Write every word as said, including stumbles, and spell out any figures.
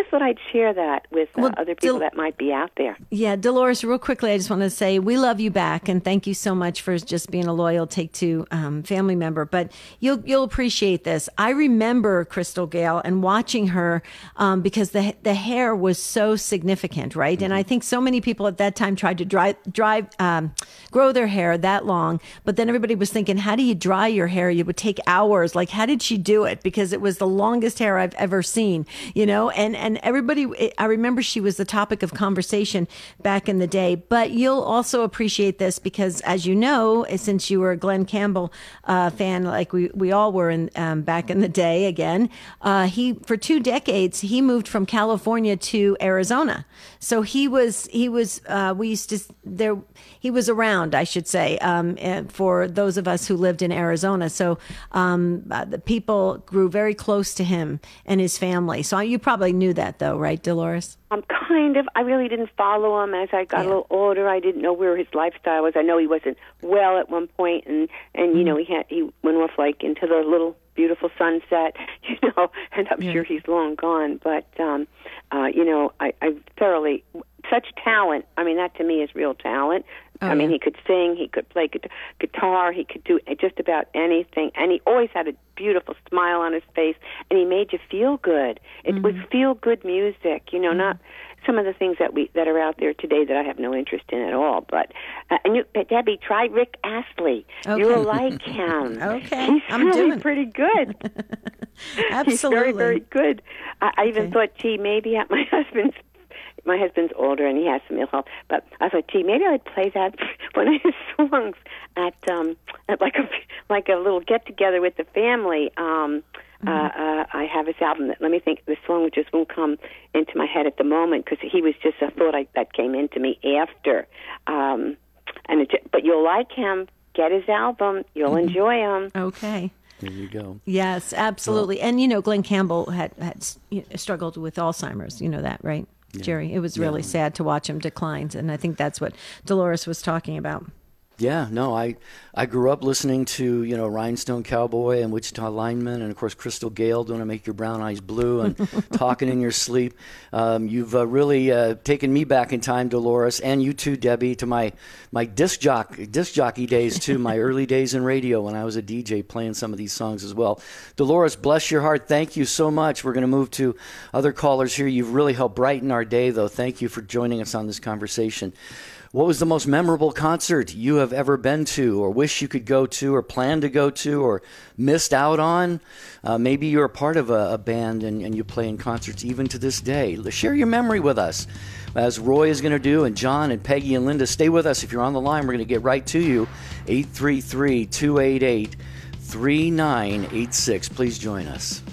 thought I'd share that with uh, Well, other people Del- that might be out there. Yeah, Dolores, real quickly, I just want to say we love you back, and thank you so much for just being a loyal Take Two um, family member. But you'll you'll appreciate this. I remember Crystal Gayle and watching her um, because the the hair was so significant, right? Mm-hmm. And I think so many people at that time tried to dry, dry, um, grow their hair that long, but then everybody was thinking, how do you dry your hair? It would take hours. Like, how did she do it? Because it was the longest hair I've ever seen, you know? And, and everybody, I remember she was the topic of conversation back in the day. But you'll also appreciate this because, as you know, since you were a Glenn Campbell uh, fan, like we, we all were in um, back in the day again, uh, he, for two decades, he moved from California to Arizona. So he was, he was, uh, we used to, there, he was around, I should say, um, for those of us who lived in Arizona. So um, uh, the people grew very close to him and his family. So you probably knew that, though, right, Dolores? Um, kind of. I really didn't follow him as I got Yeah. a little older. I didn't know where his lifestyle was. I know he wasn't well at one point, and and you Mm-hmm. know he had he went off like into the little beautiful sunset, you know. And I'm Yeah. sure he's long gone. But um, uh, you know, I, I thoroughly such talent. I mean, that to me is real talent. Oh, I mean, yeah. he could sing, he could play guitar, guitar, he could do just about anything, and he always had a beautiful smile on his face, and he made you feel good. It Mm-hmm. was feel-good music, you know, mm-hmm. not some of the things that we that are out there today that I have no interest in at all. But uh, and you, Debbie, try Rick Astley. Okay. You'll like him. Okay, he's I'm really doing it. pretty good. Absolutely. He's very, very good. I, I even Okay. thought, gee, maybe at my husband's. My husband's older and he has some ill health, but I thought, gee, maybe I'd play that one of his songs at um at like a like a little get together with the family. Um, mm-hmm. uh, uh, I have his album. Let me think. The song just won't come into my head at the moment because he was just a thought I, that came into me after. Um, and it, but you'll like him. Get his album. You'll Mm-hmm. enjoy him. Okay. There you go. Yes, absolutely. Well, and, you know, Glenn Campbell had, had you know, struggled with Alzheimer's. You know that, right, yeah. Jerry? It was really yeah. sad to watch him decline. And I think that's what Dolores was talking about. Yeah, no, I I grew up listening to, you know, Rhinestone Cowboy and Wichita Lineman and, of course, Crystal Gayle, Don't I Make Your Brown Eyes Blue, and Talking in Your Sleep. Um, you've uh, really uh, taken me back in time, Dolores, and you too, Debbie, to my, my disc, jock, disc jockey days, too, my early days in radio when I was a D J playing some of these songs as well. Dolores, bless your heart. Thank you so much. We're going to move to other callers here. You've really helped brighten our day, though. Thank you for joining us on this conversation. What was the most memorable concert you have ever been to or wish you could go to or plan to go to or missed out on? Uh, maybe you're a part of a, a band and, and you play in concerts even to this day. Share your memory with us, as Roy is going to do, and John and Peggy and Linda. Stay with us. If you're on the line, we're going to get right to you. eight three three, two eight eight, three nine eight six. Please join us.